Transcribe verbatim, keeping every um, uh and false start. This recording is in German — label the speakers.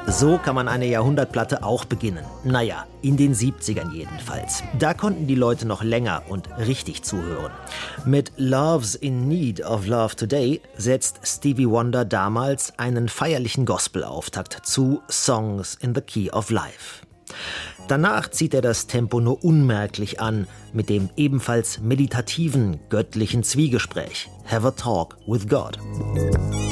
Speaker 1: So kann man eine Jahrhundertplatte auch beginnen. Naja, in den siebzigern jedenfalls. Da konnten die Leute noch länger und richtig zuhören. Mit Love's in Need of Love Today setzt Stevie Wonder damals einen feierlichen Gospel-Auftakt zu Songs in the Key of Life. Danach zieht er das Tempo nur unmerklich an mit dem ebenfalls meditativen göttlichen Zwiegespräch Have a Talk with God.